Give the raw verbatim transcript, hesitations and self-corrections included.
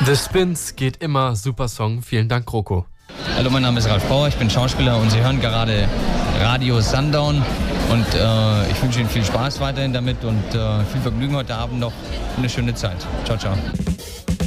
The Spins geht immer, super Song. Vielen Dank, Kroko. Hallo, mein Name ist Ralf Bauer, ich bin Schauspieler und Sie hören gerade Radio Sundown und äh, ich wünsche Ihnen viel Spaß weiterhin damit und äh, viel Vergnügen heute Abend noch und eine schöne Zeit. Ciao, ciao.